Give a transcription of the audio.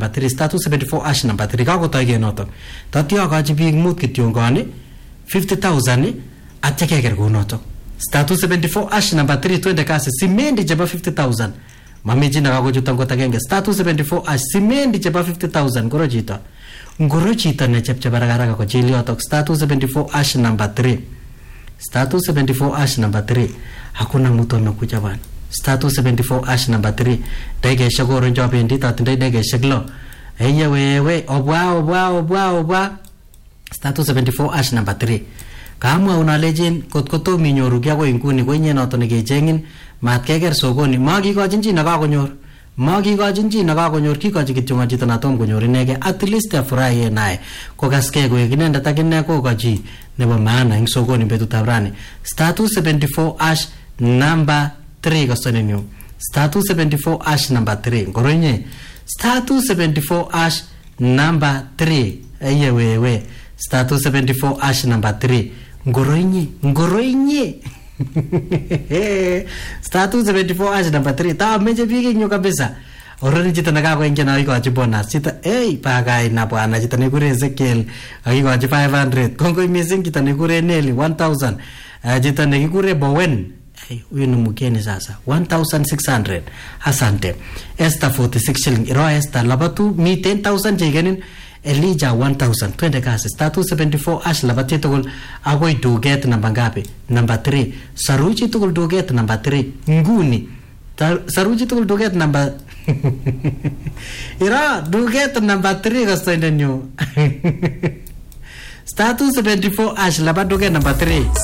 number 3 star 274 hash number 3 kakotoi kenotok tatyo akachi biik mut kityongoni 50,000 atya keker kunotok star 274 hash number 3 twende kasi simendi chebo 50,000 mamiji na kakochuta ngot agenge star 274 hash simendi chebo 50,000 ngoro chito ne chepche baraka kochili yotok star 274 hash number 3 star 274 hash number 3 hakuna mtu anakuja bana star 274 hash number 3 dege shagoro njobendi tatinde dege shaglo eye wewe obwa star 274 hash number 3 kamwa unalejin kotkoto minyoru kya ko inguni ko inye noto nekechengin mat keker sokoni makikochin chi nakakonyor kikochi kityo chito natom konyor inege at least afurahi naye kokaske koek inendet akine kokochi nebo maana ing sokoni betutab rani star 274 hash number 3 kasonenyu star 274 hash number 3 ngoronye star 274 hash number 3 eye wewe star 274 hash number 3 ngoroinye star 274 hash number 3 ta meje bigi nyo kabisa orani chito nakakoinge na ikochi bonus chito pagai na bwana chito nekure Ezekiel akikochi 500 kongoi missing chito nekure Nelly 1000 chito nekikure Bowen huyu ni mgeni sasa 1600 asante Esther 46 shilling iro Esther labatu mi 10000 chegenin Elijah 1000 twende kasi star 274 hash labati tugul akoi duget namba ngapi number 3 saruchi tugul duget number 3 nguni saruchi tugul duget number ira duget number 3 kastoinde nyo star 274 hash labati duget number 3